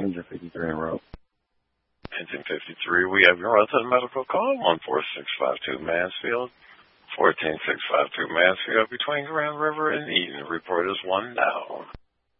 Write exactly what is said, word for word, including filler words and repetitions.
Engine fifty-three en route. Engine fifty-three, we have your resident medical call, one four six five two Mansfield, one four six five two Mansfield, between Grand River and Eden. Report is one down.